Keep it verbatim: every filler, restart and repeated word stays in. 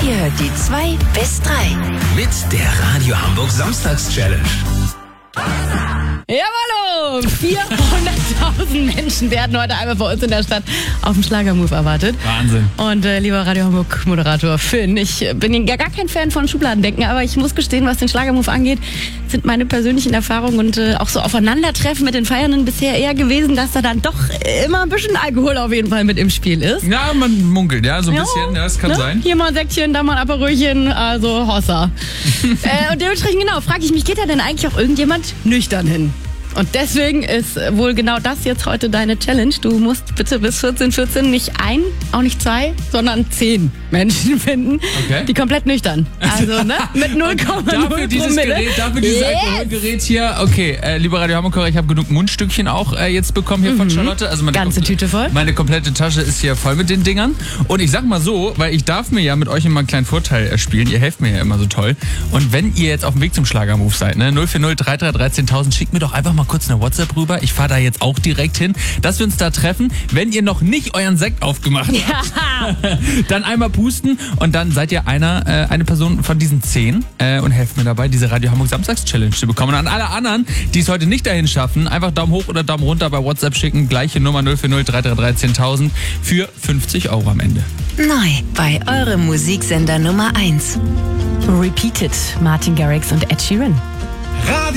Ihr hört die zwei bis drei. Mit der Radio Hamburg Samstags-Challenge. Jawollo! vierhunderttausend Menschen werden heute einmal bei uns in der Stadt auf den Schlagermove erwartet. Wahnsinn. Und äh, lieber Radio Hamburg-Moderator Finn, ich bin ja gar kein Fan von Schubladendenken, aber ich muss gestehen, was den Schlagermove angeht, sind meine persönlichen Erfahrungen und äh, auch so Aufeinandertreffen mit den Feiernden bisher eher gewesen, dass da dann doch immer ein bisschen Alkohol auf jeden Fall mit im Spiel ist. Ja, man munkelt, ja, so ein Ja, bisschen, ja, das kann ne? sein. Hier mal ein Säckchen, da mal ein Aperölchen, also Hossa. äh, und dementsprechend, genau, frage ich mich, geht da denn eigentlich auch irgendjemand nüchtern hin? Und deswegen ist wohl genau das jetzt heute deine Challenge. Du musst bitte bis vierzehn vierzehn nicht ein, auch nicht zwei, sondern zehn Menschen finden, Okay. die komplett nüchtern. Also, ne? Mit null Komma null Dafür dieses Promille. Gerät, dafür dieses Yes! Alkoholgerät hier. Okay, äh, lieber Radio Hamburg, ich habe genug Mundstückchen auch äh, jetzt bekommen hier von Charlotte. Also meine Ganze kom- Tüte voll. Meine komplette Tasche ist hier voll mit den Dingern. Und ich sag mal so, weil ich darf mir ja mit euch immer einen kleinen Vorteil erspielen. Ihr helft mir ja immer so toll. Und wenn ihr jetzt auf dem Weg zum Schlagermove seid, ne, null vier null drei drei ein drei tausend, schickt mir doch einfach mal kurz eine WhatsApp rüber. Ich fahre da jetzt auch direkt hin, dass wir uns da treffen. Wenn ihr noch nicht euren Sekt aufgemacht habt, dann einmal pusten und dann seid ihr einer, äh, eine Person von diesen zehn äh, und helft mir dabei, diese Radio Hamburg Samstags-Challenge zu bekommen. Und an alle anderen, die es heute nicht dahin schaffen, einfach Daumen hoch oder Daumen runter bei WhatsApp schicken. Gleiche Nummer null vier null drei drei ein drei tausend für fünfzig Euro am Ende. Neu bei eurem Musiksender Nummer eins. Repeated, Martin Garrix und Ed Sheeran.